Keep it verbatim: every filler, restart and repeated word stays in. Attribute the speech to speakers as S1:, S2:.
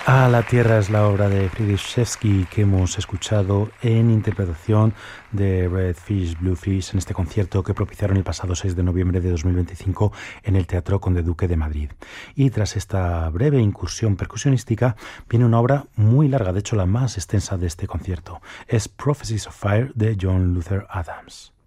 S1: A la Tierra es la obra de Friedrich Rzewski que hemos escuchado en interpretación de Red Fish, Blue Fish en este concierto que propiciaron el pasado seis de noviembre de dos mil veinticinco en el Teatro Conde Duque de Madrid. Y tras esta breve incursión percusionística viene una obra muy larga, de hecho la más extensa de este concierto. Es Prophecies of Fire de John Luther Adams.